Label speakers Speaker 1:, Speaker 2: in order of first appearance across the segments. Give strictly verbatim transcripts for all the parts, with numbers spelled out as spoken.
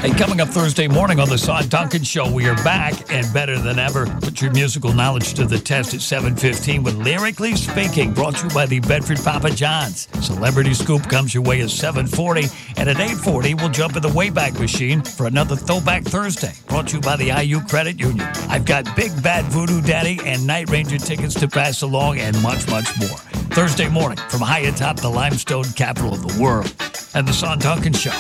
Speaker 1: Hey, coming up Thursday morning on the Son Duncan Show, we are back and better than ever. Put your musical knowledge to the test at seven fifteen with Lyrically Speaking, brought to you by the Bedford Papa John's. Celebrity Scoop comes your way at seven forty, and at eight forty, we'll jump in the Wayback Machine for another Throwback Thursday, brought to you by the I U Credit Union. I've got Big Bad Voodoo Daddy and Night Ranger tickets to pass along and much, much more. Thursday morning from high atop the limestone capital of the world and the Son Duncan Show.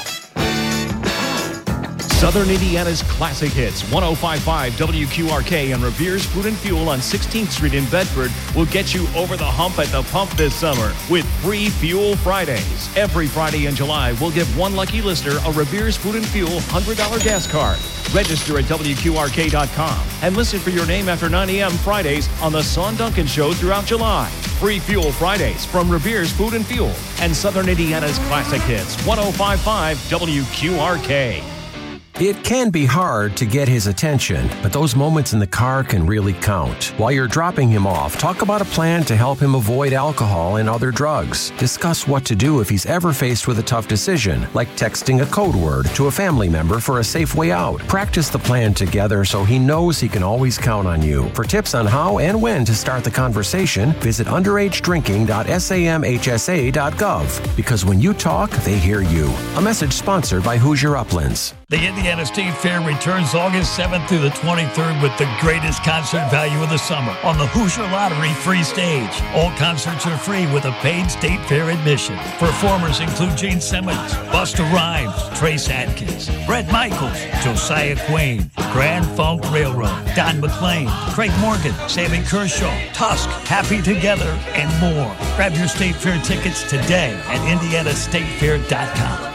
Speaker 2: Southern Indiana's classic hits, one oh five point five W Q R K and Revere's Food and Fuel on sixteenth Street in Bedford will get you over the hump at the pump this summer with free Fuel Fridays. Every Friday in July, we'll give one lucky listener a Revere's Food and Fuel one hundred dollars gas card. Register at W Q R K dot com and listen for your name after nine a.m. Fridays on the Son Duncan Show throughout July. Free Fuel Fridays from Revere's Food and Fuel and Southern Indiana's classic hits, one oh five point five W Q R K.
Speaker 3: It can be hard to get his attention, but those moments in the car can really count. While you're dropping him off, talk about a plan to help him avoid alcohol and other drugs. Discuss what to do if he's ever faced with a tough decision, like texting a code word to a family member for a safe way out. Practice the plan together so he knows he can always count on you. For tips on how and when to start the conversation, visit underage drinking dot samhsa dot gov. Because when you talk, they hear you. A message sponsored by Hoosier Uplands.
Speaker 1: The Indiana State Fair returns August seventh through the twenty-third with the greatest concert value of the summer on the Hoosier Lottery free stage. All concerts are free with a paid State Fair admission. Performers include Gene Simmons, Busta Rhymes, Trace Adkins, Bret Michaels, Josiah Quain, Grand Funk Railroad, Don McLean, Craig Morgan, Sammy Kershaw, Tusk, Happy Together, and more. Grab your State Fair tickets today at indiana state fair dot com.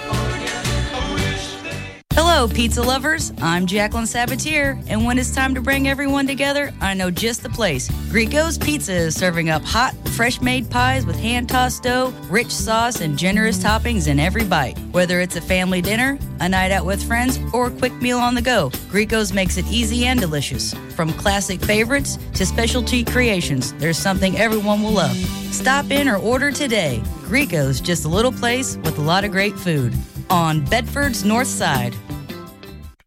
Speaker 4: Hello, pizza lovers. I'm Jacqueline Sabatier, and when it's time to bring everyone together, I know just the place. Greco's Pizza is serving up hot, fresh-made pies with hand-tossed dough, rich sauce, and generous toppings in every bite. Whether it's a family dinner, a night out with friends, or a quick meal on the go, Greco's makes it easy and delicious. From classic favorites to specialty creations, there's something everyone will love. Stop in or order today. Greco's, just a little place with a lot of great food on Bedford's North Side.